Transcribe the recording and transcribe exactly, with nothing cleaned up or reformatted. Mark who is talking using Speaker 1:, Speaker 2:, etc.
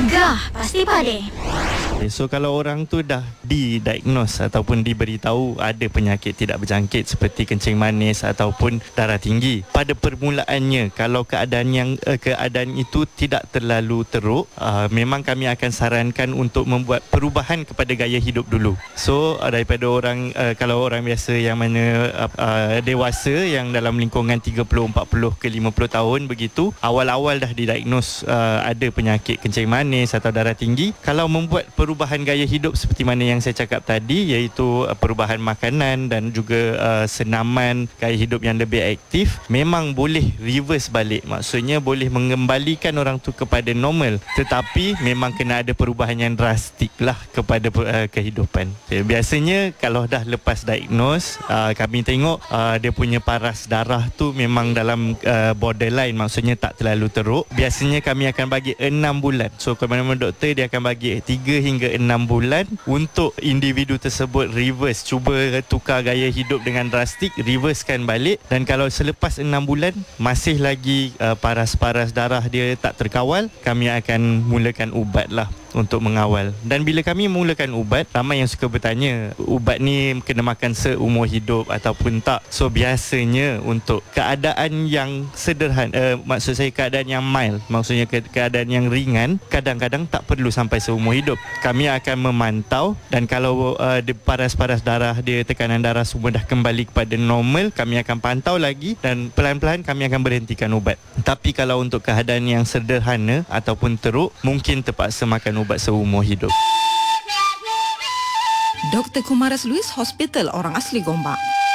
Speaker 1: Gegar Pasti Pade.
Speaker 2: So kalau orang tu dah didiagnose ataupun diberitahu ada penyakit tidak berjangkit seperti kencing manis ataupun darah tinggi, pada permulaannya kalau keadaan yang uh, keadaan itu tidak terlalu teruk, uh, memang kami akan sarankan untuk membuat perubahan kepada gaya hidup dulu. So uh, daripada orang uh, kalau orang biasa yang mana uh, uh, dewasa yang dalam lingkungan tiga puluh, empat puluh ke lima puluh tahun begitu, awal-awal dah didiagnose uh, ada penyakit kencing manis atau darah tinggi, kalau membuat perubahan gaya hidup seperti mana yang saya cakap tadi, iaitu uh, perubahan makanan dan juga uh, senaman, gaya hidup yang lebih aktif, memang boleh reverse balik. Maksudnya boleh mengembalikan orang tu kepada normal, tetapi memang kena ada perubahan yang drastik lah kepada uh, kehidupan. Okay, biasanya kalau dah lepas diagnose, uh, kami tengok uh, dia punya paras darah tu memang dalam uh, borderline, maksudnya tak terlalu teruk. Biasanya kami akan bagi enam bulan. So ke mana-mana doktor dia akan bagi tiga hingga enam bulan untuk individu tersebut reverse, cuba tukar gaya hidup dengan drastik, reversekan balik. Dan kalau selepas enam bulan masih lagi uh, paras-paras darah dia tak terkawal, kami akan mulakan ubat lah untuk mengawal. Dan bila kami mulakan ubat, ramai yang suka bertanya, ubat ni kena makan seumur hidup ataupun tak? So biasanya untuk keadaan yang sederhana, uh, maksud saya keadaan yang mild, maksudnya ke- keadaan yang ringan, kadang-kadang tak perlu sampai seumur hidup. Kami akan memantau, dan kalau uh, dia paras-paras darah dia, tekanan darah semua dah kembali kepada normal, kami akan pantau lagi dan pelan-pelan kami akan berhentikan ubat. Tapi kalau untuk keadaan yang sederhana ataupun teruk, mungkin terpaksa makan ubat seumur hidup.
Speaker 3: Doktor Kumaras Luis, Hospital Orang Asli Gombak.